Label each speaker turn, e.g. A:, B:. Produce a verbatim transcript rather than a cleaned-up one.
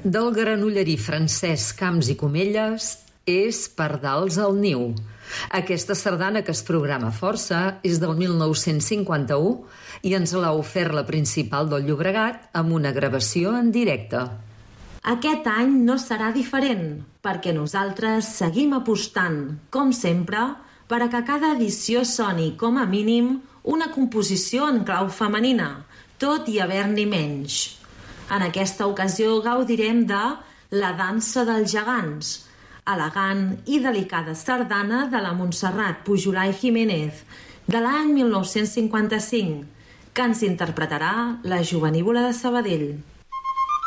A: Del granollerí Francesc Camps i Comelles és Pardals al niu. Aquesta sardana, que es programa força, és del mil nou-cents cinquanta-u i ens l'ha ofert la Principal del Llobregat amb una gravació en directe.
B: Aquest any no serà diferent, perquè nosaltres seguim apostant, com sempre, per a que cada edició soni, com a mínim, una composició en clau femenina, tot i haver-n'hi menys. En aquesta ocasió gaudirem de La dansa dels gegants, elegant i delicada sardana de la Montserrat Pujolà i Jiménez, de l'any mil nou-cents cinquanta-cinc, que ens interpretarà la Jovenívola de Sabadell.